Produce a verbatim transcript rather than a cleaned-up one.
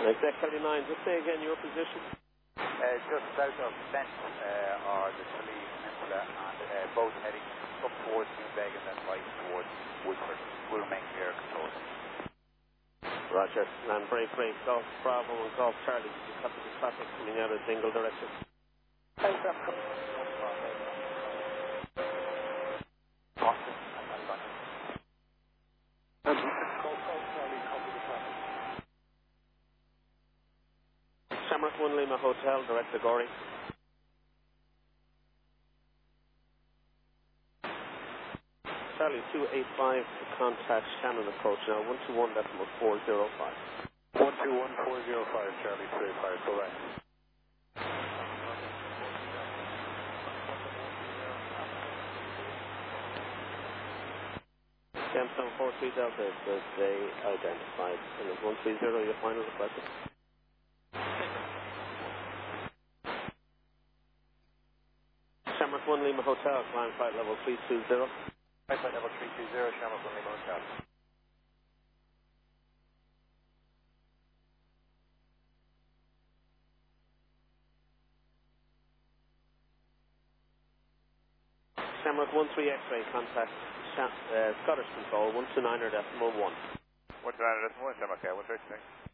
Exec thirty-nine, just say again your position. Uh, just south of Bent, uh, or the Tralee Peninsula, and uh, both heading up towards New Beg and then right towards Woodford. We'll remain clear control. Roger. Land break, break, Golf Bravo and Golf Charlie. You copy the traffic coming out of Dingle direction. Hey, Sam. Austin. Shamrock one Lima Hotel, direct to Gorey. Charlie two eight five to contact Shannon approach now, one two one decimal four zero five. one two one four zero five, Charlie two eight five, correct. M seven four three Delta, does they identified? And it's one three zero, your final request? Shamrock one Lima Hotel, climb flight level three two zero. Flight level three two zero, Shamrock one Lima Hotel. Shamrock one three X-ray, contact Sham uh, Scottish Control, one two nine decimal one. one two nine decimal one, Shamrock, one three six.